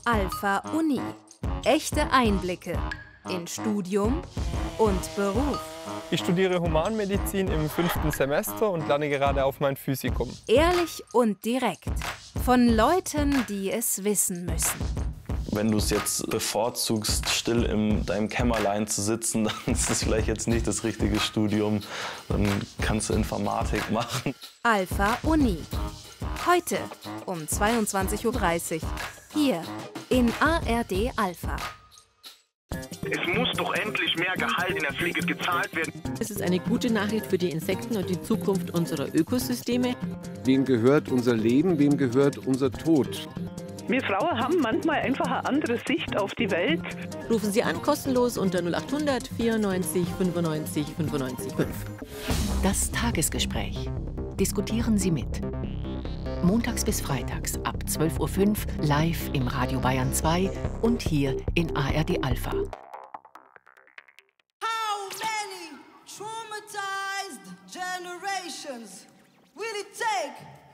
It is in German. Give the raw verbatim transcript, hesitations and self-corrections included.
Alpha Uni. Echte Einblicke in Studium und Beruf. Ich studiere Humanmedizin im fünften Semester und lerne gerade auf mein Physikum. Ehrlich und direkt. Von Leuten, die es wissen müssen. Wenn du es jetzt bevorzugst, still in deinem Kämmerlein zu sitzen, dann ist es vielleicht jetzt nicht das richtige Studium. Dann kannst du Informatik machen. Alpha Uni. Heute um zweiundzwanzig Uhr dreißig. Hier in A R D Alpha. Es muss doch endlich mehr Gehalt in der Pflege gezahlt werden. Es ist eine gute Nachricht für die Insekten und die Zukunft unserer Ökosysteme. Wem gehört unser Leben, wem gehört unser Tod? Wir Frauen haben manchmal einfach eine andere Sicht auf die Welt. Rufen Sie an, kostenlos unter null acht hundert vierundneunzig fünfundneunzig fünfundneunzig fünf. Das Tagesgespräch. Diskutieren Sie mit. Montags bis freitags ab zwölf Uhr fünf live im Radio Bayern zwei und hier in A R D Alpha. How many traumatized generations will it take